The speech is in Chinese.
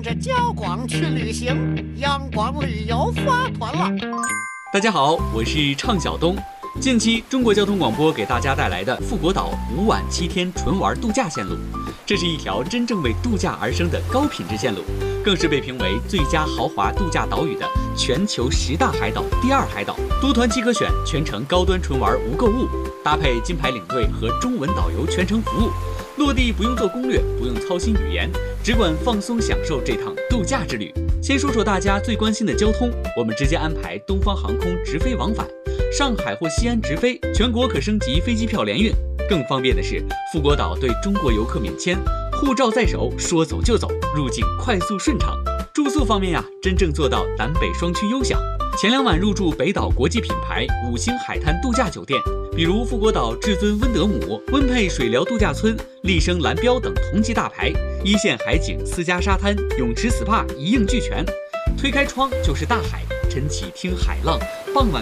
着焦广去旅行，阳光旅游发团了。 大家好，我是畅晓东。近期中国交通广播给大家带来的富国岛5晚7天纯玩度假线路，这是一条真正为度假而生的高品质线路，更是被评为最佳豪华度假岛屿的全球10大海岛第2海岛。多团期可选，全程高端纯玩无购物，搭配金牌领队和中文导游全程服务，落地不用做攻略，不用操心语言，只管放松享受这趟度假之旅。先说说大家最关心的交通，我们直接安排东方航空直飞往返，上海或西安直飞，全国可升级飞机票联运。更方便的是，富国岛对中国游客免签，护照在手，说走就走，入境快速顺畅。住宿方面真正做到南北双区优享。前2晚入住北岛国际品牌5星海滩度假酒店，比如富国岛至尊温德姆、温佩水疗度假村、丽笙蓝标等同级大牌，一线海景、私家沙滩、泳池 SPA 一应俱全。推开窗就是大海，晨起听海浪，傍晚